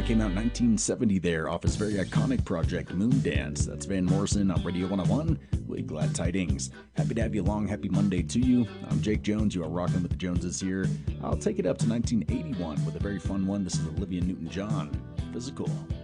One came out in 1970 there off his very iconic project, Moondance. That's Van Morrison on Radio 101 with Glad Tidings. Happy to have you along. Happy Monday to you. I'm Jake Jones. You are rocking with the Joneses here. I'll take it up to 1981 with a very fun one. This is Olivia Newton-John, Physical.